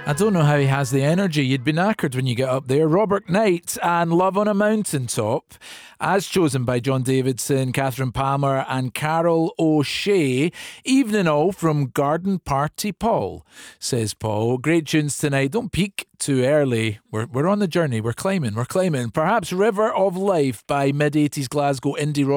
I don't know how he has the energy. You'd be knackered when you get up there. Robert Knight and Love on a Mountaintop, as chosen by John Davidson, Catherine Palmer and Carol O'Shea. Evening all from Garden Party Paul, says Paul. Great tunes tonight. Don't peak too early. We're on the journey. We're climbing. Perhaps River of Life by mid-80s Glasgow indie rock